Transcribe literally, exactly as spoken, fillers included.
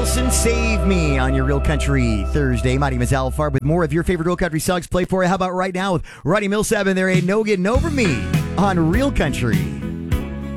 Wilson, Save Me on your Real Country Thursday. My name is Al Farb with more of your favorite Real Country songs played for you. How about right now with Roddy Millsap and There Ain't No Getting Over Me on Real Country.